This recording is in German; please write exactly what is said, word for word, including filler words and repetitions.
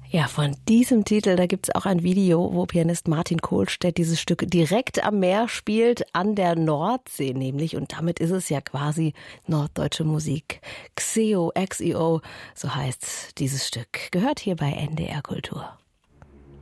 Ja, von diesem Titel, da gibt's auch ein Video, wo Pianist Martin Kohlstedt dieses Stück direkt am Meer spielt, an der Nordsee nämlich. Und damit ist es ja quasi norddeutsche Musik. X E O, X E O, so heißt dieses Stück. Gehört hier bei N D R Kultur.